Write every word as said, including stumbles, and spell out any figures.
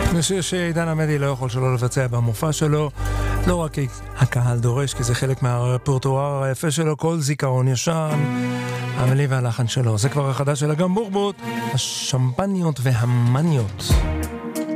זה שיר שעידן עמדי לא יכול שלא לבצע במופע שלו, לא רק כי הקהל דורש, כי זה חלק מהרפרטואר היפה שלו, כל זיכרון ישן, המילים והלחן שלו. זה כבר החדש של אגם בורבוט, השמפניות והמניות.